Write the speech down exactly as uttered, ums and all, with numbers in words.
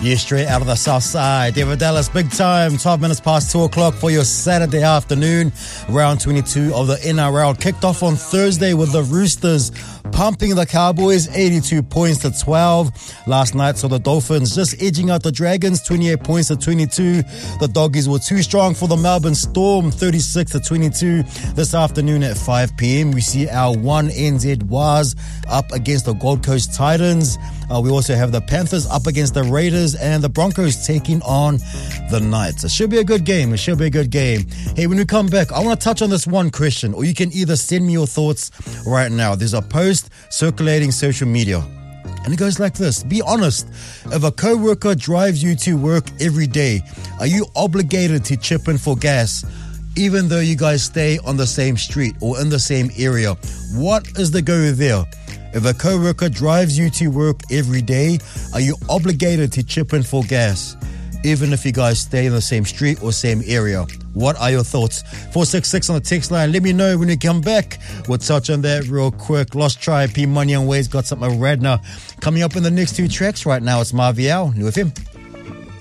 Yeah, straight out of the south side. David Dallas, big time. twelve minutes past two o'clock for your Saturday afternoon. Round twenty-two of the N R L kicked off on Thursday with the Roosters pumping the Cowboys eighty-two points to twelve. Last night saw the Dolphins just edging out the Dragons twenty-eight points to twenty-two. The Doggies were too strong for the Melbourne Storm thirty-six to twenty-two. This afternoon at five p.m. we see our one N Z Waz up against the Gold Coast Titans. Uh, we also have the Panthers up against the Raiders and the Broncos taking on the Knights. It should be a good game. It should be a good game. Hey, when we come back, I want to touch on this one question, or you can either send me your thoughts right now. There's a post circulating social media, and it goes like this. Be honest. If a co-worker drives you to work every day, are you obligated to chip in for gas, even though you guys stay on the same street or in the same area? What is the go there? If a co-worker drives you to work every day, are you obligated to chip in for gas, even if you guys stay in the same street or same area? What are your thoughts? four six six on the text line. Let me know when you come back. We'll touch on that real quick. Lost Tribe, P Money and Ways got something Radna coming up in the next two tracks right now. It's Marvial, New F M.